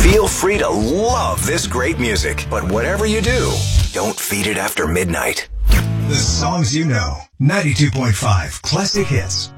Feel free to love this great music, but whatever you do, don't feed it after midnight. The songs you know. 92.5 Classic Hits.